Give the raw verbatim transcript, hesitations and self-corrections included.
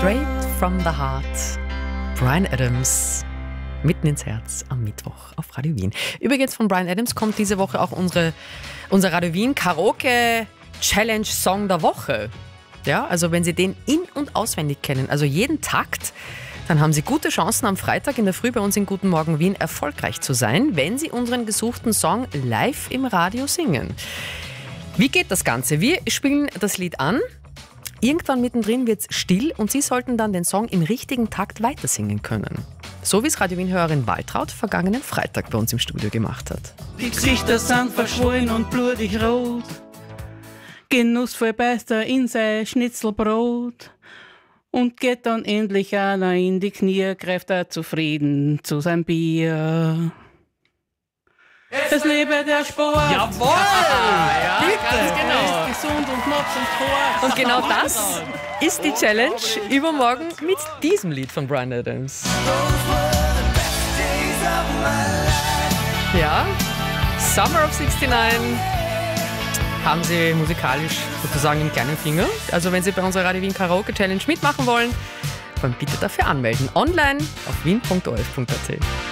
Straight from the Heart. Bryan Adams. Mitten ins Herz am Mittwoch auf Radio Wien. Übrigens von Bryan Adams kommt diese Woche auch unsere, unser Radio Wien Karaoke Challenge Song der Woche. Ja, also wenn Sie den in- und auswendig kennen, also jeden Takt, dann haben Sie gute Chancen am Freitag in der Früh bei uns in Guten Morgen Wien erfolgreich zu sein, wenn Sie unseren gesuchten Song live im Radio singen. Wie geht das Ganze? Wir spielen das Lied an. Irgendwann mittendrin wird es still und Sie sollten dann den Song im richtigen Takt weitersingen können. So wie es Radio Wien-Hörerin Waltraud vergangenen Freitag bei uns im Studio gemacht hat. Die Gesichter sind verschwollen und blutig rot. Genussvoll beißt er in sein Schnitzelbrot. Und geht dann endlich einer in die Knie, greift er zufrieden zu seinem Bier. Es lebe der Sport! Jawohl! Ja, ganz genau. Er ist gesund und Knopf und Tor. Und genau das ist die Challenge übermorgen mit diesem Lied von Bryan Adams. Ja, Summer of neunundsiebzig haben Sie musikalisch sozusagen im kleinen Finger. Also wenn Sie bei unserer Radio Wien Karaoke Challenge mitmachen wollen, dann bitte dafür anmelden. Online auf wien punkt o r f punkt a t.